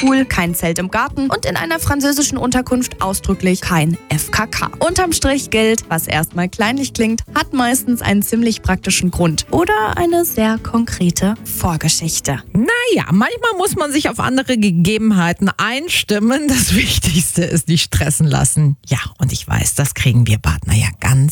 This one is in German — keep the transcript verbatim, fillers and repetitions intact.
Pool, kein Zelt im Garten und in einer französischen Unterkunft ausdrücklich kein F K K. Unterm Strich gilt, was erstmal kleinlich klingt, hat meistens einen ziemlich praktischen Grund oder eine sehr konkrete Vorgeschichte. Naja, manchmal muss man sich auf andere Gegebenheiten einstimmen. Das Wichtigste ist nicht stressen lassen. Ja, und ich weiß, das kriegen wir Partner ja ganz